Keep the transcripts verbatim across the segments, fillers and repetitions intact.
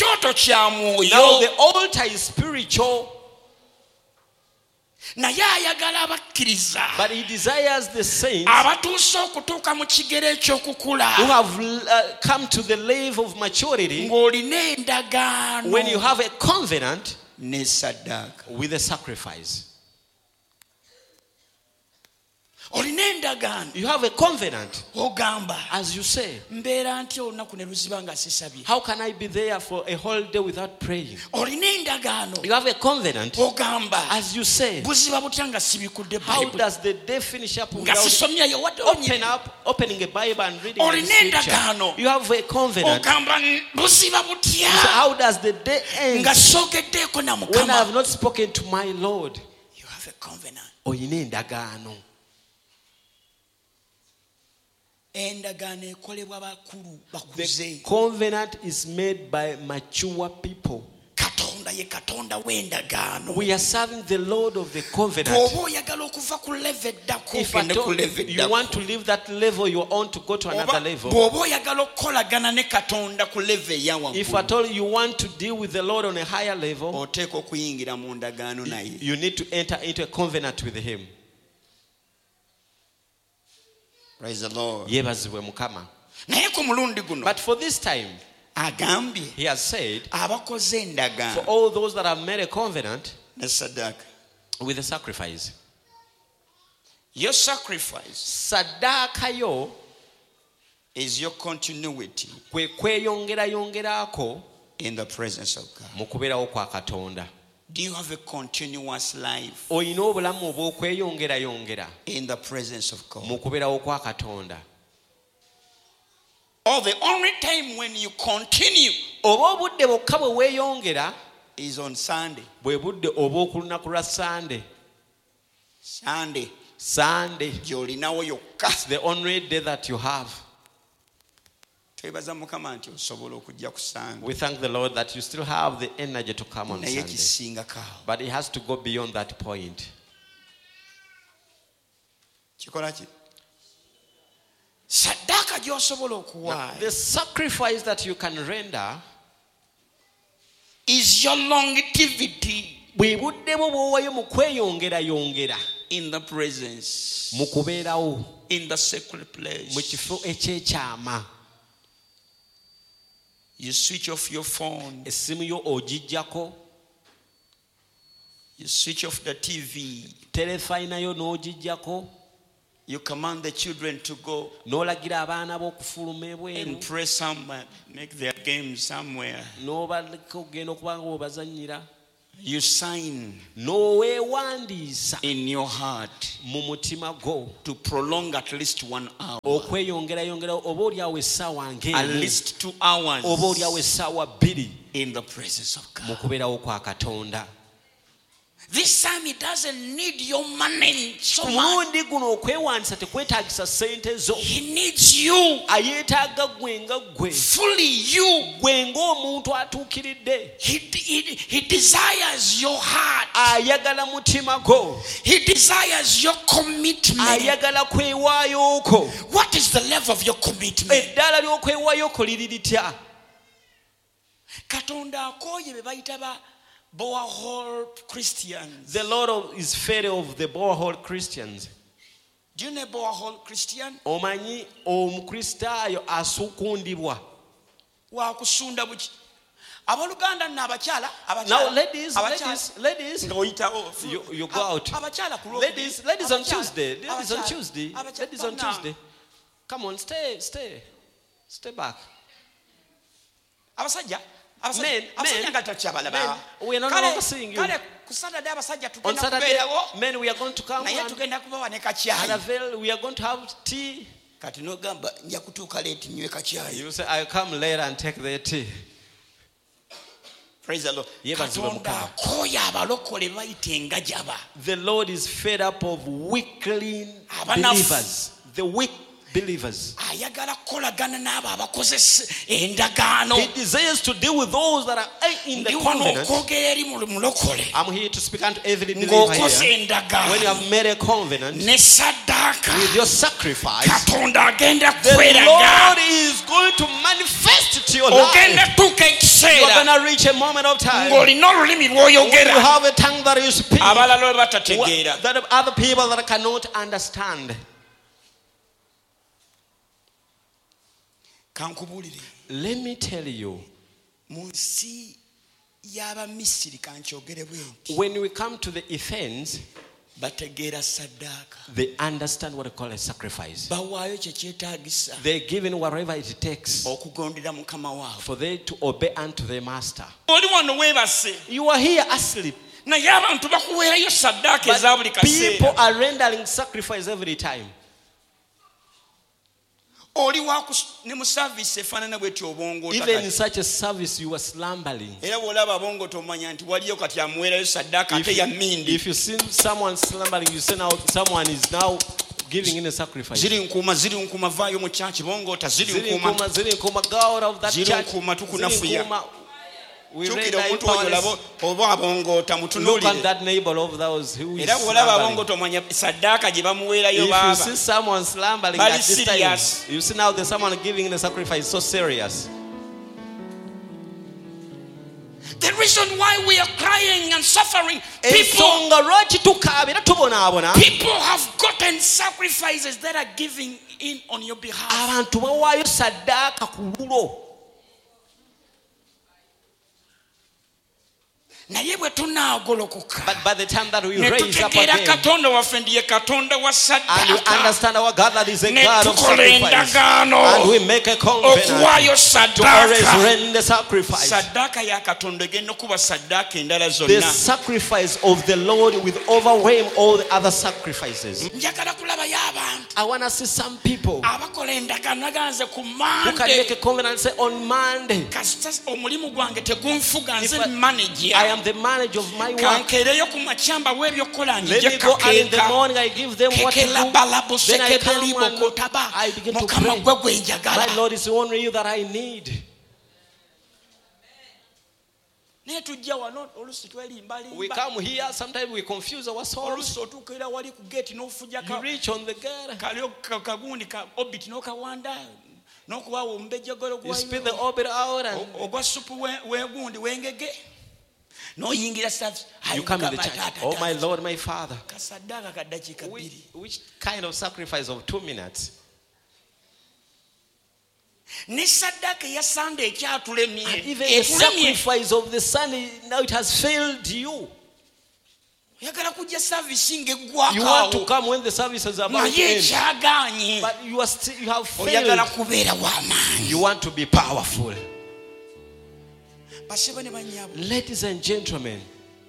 ekyoto kya Now mwoyo the altar is spiritual, naye ayagala abakkiriza but he desires the saints abatuuse okutuuka mu kigero eky'okukula who have uh, come to the level of maturity ng'olina endagaano when you have a covenant ne saddaaka. with a sacrifice. Olina endagaano You have a covenant, ogamba as you say. mbeera ntya olunaku ne luziba nga sisabye. How can I be there for a whole day without praying? Olina endagaano You have a covenant, ogamba as you say. buziba butya nga sibikudde How Bible does the day finish up nga without sisomyayo wadde open up, opening a Bible and reading the olina scripture? endagaano You have a covenant. ogamba buziba So butya how does the day end nga soogeddeeko na when I have Mukama. not spoken to my Lord? You have a covenant. Oyina endagaano. Endagaano ekolebwa bakulu The bakuze. covenant is made by mature people. Katonda ye Katonda w'endagaano. We are serving the Lord of the covenant. Bw'oba oyagala okuva ku level eddako If ogende at ku all level you want eddako. to leave that level, you want to go to another Oba level. bw'oba oyagala okukolagana ne Katonda ku level eya If waggulu, at all you want to deal with the Lord on a higher level, oteeka okuyingira mu ndagaano naye. you need to enter into a covenant with Him. Praise the Lord. Yebazibwe Mukama. Naye ku mulundi guno But for this time, agambye He has said, abakoze for endagaano all those that have made a covenant ne saddaaka. with a sacrifice, Your sacrifice saddaaka yo is your continuity kwe kweyongerayongerako in the presence of God. mu kubeerawo kwa Katonda. Do you have a continuous life Olina obulamu obw'okweyongerayongera in the presence of God? mu kubeerawo kwa Katonda. Or the only time when you continue Oba obudde bwokka bwe weeyongera is on Sunday. bwe budde obw'okulunaku lwa Sande. Sunday. Sande. Gy'olinawo yokka. It's the only day that you have. Twebaza Mukama nti osobola okujja ku Sunday. We thank the Lord that you still have the energy to come on Naye Sunday. kisingako awo. But it has to go beyond that point. Kikola ki? Saddaaka gy'osobola okuwaayo The sacrifice that you can render is your longevity bwe budde bwo bw'owaayo mu kweyongerayongera in the presence, mu kubeerawo in the sacred place. mu kifo ekyekyama. You switch off your phone. Essimu yo ogiggyako, You switch off the T V. terefayina yo n'ogiggyako, You command the children to go n'olagira abaana b'okufuluma ebweru, and pray somewhere, make their games somewhere. n'obaleka okugenda okuba nga bwebazannyira, You sign n'oweewandiisa in your heart mu mutima gwo to prolong at least one hour, okweyongerayongerawo oba oliawo essaawa at ng'emu least two hours oba oliawo essaawa bbiri in the presence of mu God. kubeerawo kwa Katonda. This time it doesn't need your money so Ku much. mulundi guno okwewandiisa tekwetaagisa ssente zo, He needs you, ayeetaaga ggwe nga ggwe, fully you. ggwe ng'omuntu atuukiridde. He, he, he desires your heart. Ayagala mutima gwo, He desires your commitment. ayagala kwewaayo kwo. What is the level of your commitment? Eddaala ly'okwewaayo kwo liri litya? Katonda akooye be bayita ba Boahol Christians. The Lord of, is fed of the Boahol Christians. Do you know Boahol Christian? Omanyi omukristaayo asuukundibwa. Waakusunda buki. Abaluganda nno abakyala Now abakyala ladies, abakyala ladies, ladies, ng'oyitawo you, you go out. abakyala ku Lwokubiri. Ladies, ladies on Abakyala, Tuesday, ladies on abakyala, Tuesday, abakyala. ladies on No. Tuesday. Come on, stay, stay, stay back. Abasajja abasajja Men, abasajja men, nga takyabalaba. men, we are no Kale- longer seeing you. Kale ku Saturday abasajja On tugenda Saturday, kubeerawo men, we are going to come naye and tugenda kubawa ne at kakyayi. Avail, we are going to have tea. Kati n'ogamba nja kutuuka leeti nywe kakyayi. You say, I come later and take the tea. Praise the Lord. Yebazibwe Katonda Mukama. akooye abalokole bayita engajaba. The Lord is fed up of weakling Abanafu. believers. The weak, believers. ayagala kukolagana n'abo abakozesa endagaano. He desires to deal with those that are in the ndi wano covenant. okwogera eri mulokole I'm here to speak unto every believer ng'okoze here. endagaano When you have made a covenant ne saddaaka, with your sacrifice, katonda agenda the kweraga. Lord is going to manifest it to your life. ogenda tuuka You are ekiseera going to reach a moment of time ng'olina olulimi when you lw'oyogera have a tongue that you speak abalala lwe batategeera. what- that other people that cannot understand. Kankubuulire, Let me tell you, mu nsi y'Abamisiri kankyogere bwe nti when we come to the Athenians, bategeera saddaaka, they understand what they call a sacrifice. bawaayo kye kyetaagisa They're given whatever it takes okugondera mukama waabwe. for them to obey unto their master. oli wano weebase You are here asleep, naye abantu bakuweerayo saddaaka eza buli but people kaseera. are rendering sacrifice every time. oli wakus- ne mu saavisi efaanana bwetyo obongoota Even in kati. such a service, you are slumbering. era bw'olaba abongoota omanya nti waliyo kati amuweerayo saddaaka If ate ya you, mmindi. if you see someone slumbering, you say now someone is now giving in a sacrifice. ziri nkuuma ziri nkuuma vaayo mu kyaki bongoota ziri Ziri nkuuma. nkuma, ziri nkuma, go out of that Ziri church. nkuma, tukunafuya. Ziri nkuma. We kyukira render omuntu oyo importance. olaba oba abongoota Look at mutunuulire. that neighbor of those who is era bw'olaba slumbering. abongoota omanya saddaaka gye bamuweerayo If you baaba. see someone slumbering Very at this time, serious. you see now there's someone giving in a sacrifice so serious. The reason why we are crying and suffering, people, Ensonga lwaki tukaabira tubonaabona, people have gotten sacrifices that are giving in on your behalf. abantu bawaayo saddaaka ku lulo. naye bwe tunaagolokoka But by the time that we ne raise up tutegeera again katonda waffe ndiye katonda wa and we saddaaka understand our God that is a ne God of tukola sacrifice, endagaano and we make a covenant okuwaayo to always saddaaka. render sacrifice. saddaaka ya katonda egenda okuba saddaaka endala The zonna. sacrifice of the Lord will overwhelm all the other sacrifices. njagala kulabayo abantu I want to see some people abakola endagaano naganze ku who can mande make a covenant and say on Monday, kasita omulimu gwange tegunfuga If nze I- manager. I am the manager of my work. kankeereyo ku makyamba w'ebyokukola Let me njije go and in the kakeeka morning I give them what to kekela do. balabu Then I sekebeli come and bokotaba I begin to mukama pray. gwe gwe My njagala. Lord is the only you that I need. naye tujja wano oluusi We twelimbalimba come here, sometimes we confuse our souls. oluusi otuuka era wali ku geeti n'ofuja You reach on the gate, kalyo kagundi ka obiti n'okawanda n'okubaawo omubejjogolo you spit the orbit out, and ogwa supu wegundi wengege n'oyingira service. you come in the church. Oh my Lord, my Father. kasaddaaka ka ddakiika Which, bbiri which kind of sacrifice of two minutes? ne saddaaka eya sande And ekyatulemye even the etulemye. sacrifice of the Son, now it has failed you. oyagala kujja saavisi You want to ng'eggwakaawo come when the service is about to naye end, ekyagaanye but you are still, you have oyagala failed. kubeera w'amaanyi. You want to be powerful. basebe ne bannyabo, Ladies and gentlemen,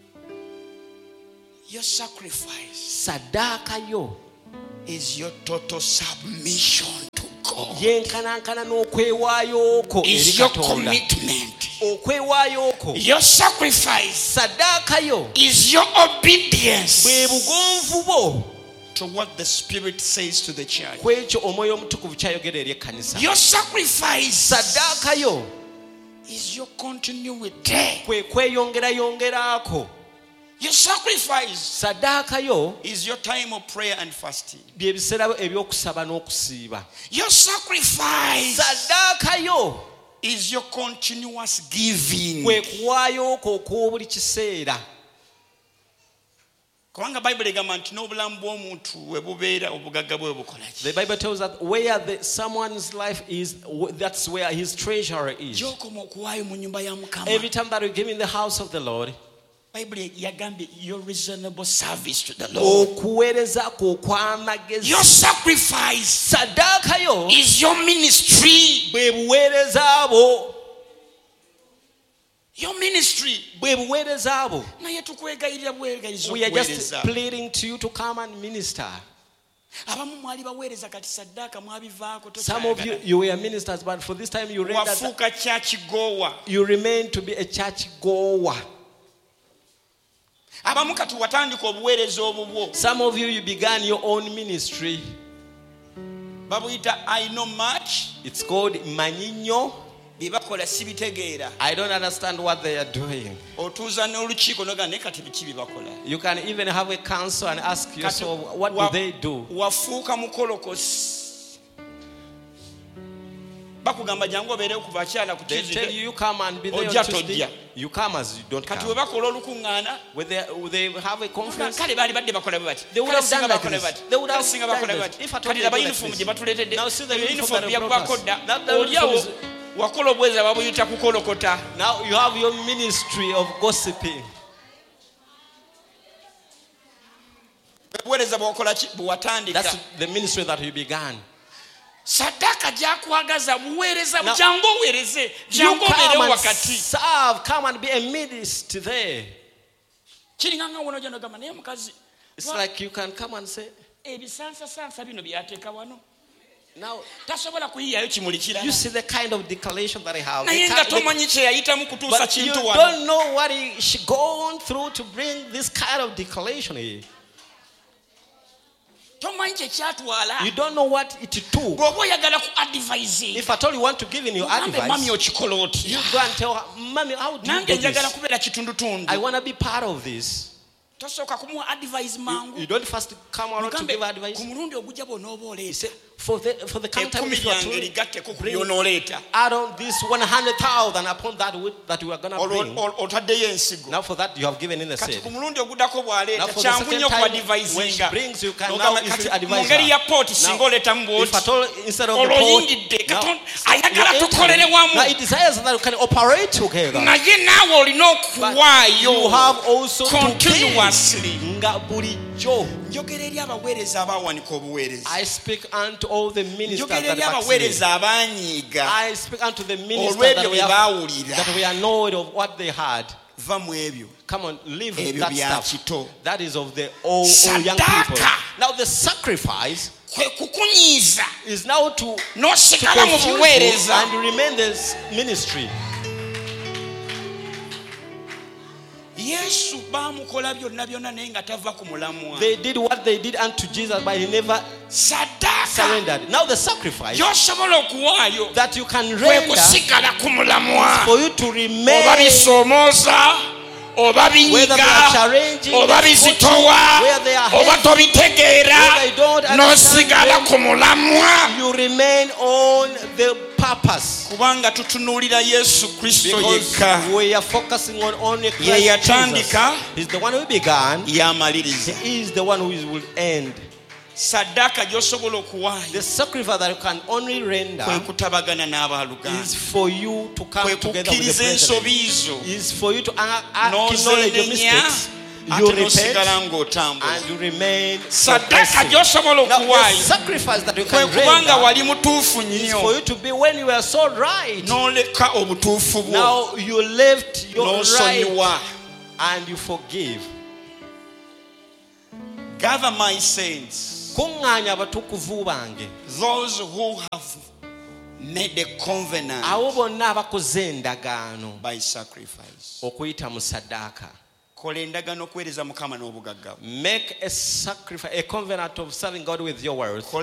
your sacrifice saddaaka yo is your total submission to God. yenkanankana n'okwewaayo okwo eri Is your Katonda. commitment. Okwewaayo okwo, Your sacrifice saddaaka yo is your obedience bwe bugonvu bwo to what the Spirit says to the church. ku ekyo omwoyo omutukuvu kyayogera eri ekkanisa. Your sacrifice Saddaaka yo is your continuity. kwe kweyongerayongeraako. Your sacrifice Saddaaka yo is your time of prayer and fasting. bye biseera eby'okusaba n'okusiiba. Your sacrifice Saddaaka yo is your continuous giving. kwe kuwaayo okwo okw'obuli kiseera. Kubanga Bible egamba nti n'obulamu bw'omuntu we bubeera obugagga bwe bukola ki? The Bible tells that where the, someone's life is, that's where his treasure is. gy'okoma okuwaayo mu nnyumba ya Mukama. Every time that we give in the house of the Lord, Bible yagambye your reasonable service to the Lord. okuweereza kwo okw'amagezi. Your sacrifice Saddaaka yo is your ministry. bwe buweereza bwo. Your ministry. bwe buweereza bwo. Naye tukwegayirira bwegayiriza We are just okuweereza. pleading to you to come and minister. Abamu mwali baweereza kati saddaaka mwabivaako Some of you, you were ministers, but for this time you rendered, wafuuka kyakigowa. you remain to be a church goer. Abamu kati watandika obuweereza obubwo. Some of you, you began your own ministry. babuyita I know much. It's called manyinyo. Bibakola sibitegeera. I don't understand what they are doing. Otuuza n'olukiiko noga ne kati biki bibakola. You can even have a council and ask yourself, what do they do? Wafuuka mukolokosi. Bakugamba jangu obeere kuva kyala ku They tell you, you come and be there on Tuesday. You come as you don't kati come. we bakola olukuŋŋaana. When they, when they have a conference, Kale baali badde bakola bwe bati. they would have done like Bakola this. bati. They would have Singa done bakola this. bati. If at all Kati they laba do like uniform this. gye batuleetedde. Now see the Eyo uniform that uniform they brought byaggwako us. dda. That- that Oliawo uniform wakola obweza babuyita kukolokota. Now you have your ministry of gossiping. Buweereza bw'okola ki bw'atandika. That's the ministry that you began. Saddaaka gyakwagaza buweereza Now, jangu oweereze You jangu obeerewo come and wakati. serve, come and be a minister there. Kiringa nga wono gy'onogamba naye mukazi It's wa- like you can come and say, ebisansasansa bino byateeka wano now tasobola kuyiyayo kimuli you kirala see the kind of declaration that I have. The naye nga kind- the- tomanyi kye yayitamu kutuusa But you kintu wano. don't know what he, she gone through to bring this kind of declaration here. Tomanyi kye kyatwala. You don't know what it took. Bw'oba oyagala ku advise If at all you want to give in your mugambe mami advice, okikola otya. you go and tell her, Mommy, how do you Nange do njagala this? kubeera kitundutundu. I want to be part of this. Tosooka kumuwa advise mangu. You don't first come out to Mugambe give advice. ku mulundi ogujja bw'onooba oleese For the, for the counter ekkumi which you are lyange to ligatteko ku bring, by'onooleeta. add on this one hundred thousand upon that which- that you are going to Olwo bring. ol- otaddeyo ensigo. Now for that you have given in the Kati seed. ku mulundi oguddako Now bw'aleeta for the kyangu second nnyo ku time, when she advisinga. brings, you can N'ogamba now if kati you mu advise ngeri ya her. pooti singa oleetamu If at bw'oti all, instead of the olwo pot, oyingidde now, Katonda so ayagala you're tukolere entering. wamu. Now it desires that you can operate together. Naye naawe olina But okuwaayo you have also to continuously. give. Nga bulijjo. Njogera eri abaweereza abaawanika obuweereza. I speak unto all the ministers Njogera that eri backslid. abaweereza abaanyiiga I speak unto the ministers olw'ebyo that we, bye have, baawulira. that we are annoyed of what they had. Va mu ebyo. Come on, leave Ebyo that bya stuff. kito. That is of the old, old young people. Sadaka. Now the sacrifice Kwe kukunyiiza is now to, to n'osigala mu confuse you buweereza. and remain this ministry. Yesu baamukola byonna byonna naye nga tava ku mulamwa. They did what they did unto Jesus, but he never Saddaaka surrendered. Now the sacrifice gy'osobola okuwaayo that you can kwe render kusigala ku mulamwa. for you to Oba remain, bisoomooza oba whether they binyiga are challenging, oba bizitowa where they are oba heavy, tobitegeera where they don't understand n'osigala them, ku mulamwa. you remain on the purpose. Kubanga tutunuulira Yesu Kristo Because yekka we are focusing on only ye Christ Jesus. yatandika He's the one who began. y'amaliriza. He is the one who is- will end. Saddaaka gy'osobola okuwaayo The sacrifice that you can only render kwe kutabagana is n'abaluganda, for you to come kwe together with the kukkiriza brethren. ensobi zo Is for you to a- acknowledge your n'ozeenenya mistakes. You ate repent n'osigala ng'otambula. and you remain Saddaaka progressive. gy'osobola Now, the okuwaayo sacrifice that you kwe can kubanga render wali mutuufu is for nnyo you to be when you are so right. n'oleka obutuufu bwo Now you left your n'osonyiwa. right and you forgive. Gather my saints, Kuŋŋaanya abatukuvu bange, those who have made a covenant abo bonna abakoze endagaano by sacrifice. okuyita mu saddaaka. Kola endagaano okuweereza Mukama n'obugagga bwo. Make a sacrifice, a covenant of serving God with your words.